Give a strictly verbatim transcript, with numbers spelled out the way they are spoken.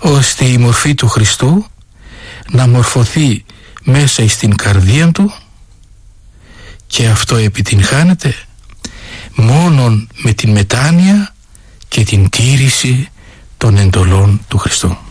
ώστε η μορφή του Χριστού να μορφωθεί μέσα στην καρδία του, και αυτό επιτυγχάνεται μόνον με την μετάνοια και την τήρηση των εντολών του Χριστού.